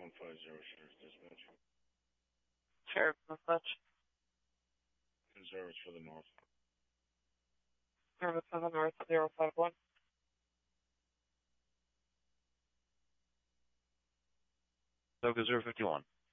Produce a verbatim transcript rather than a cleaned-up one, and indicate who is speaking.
Speaker 1: one five zero Sheriff Dispatch.
Speaker 2: Sheriff Dispatch.
Speaker 1: Service for the north.
Speaker 2: Service for the north, zero five one.
Speaker 3: Soka zero fifty-one.